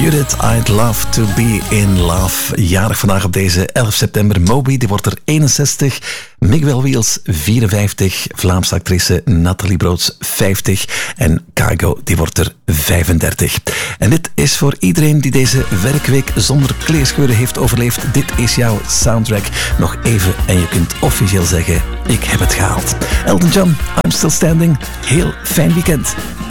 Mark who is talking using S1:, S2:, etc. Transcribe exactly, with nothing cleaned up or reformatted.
S1: Judith, I'd love to be in love. Jarig vandaag op deze elf september. Moby, die wordt er eenenzestig. Miguel Wiels, vierenvijftig. Vlaamse actrice Nathalie Broods, vijftig. En Kygo, die wordt er vijfendertig. En dit is voor iedereen die deze werkweek zonder kleerscheuren heeft overleefd. Dit is jouw soundtrack. Nog even en je kunt officieel zeggen, ik heb het gehaald. Elton John, I'm Still Standing. Heel fijn weekend.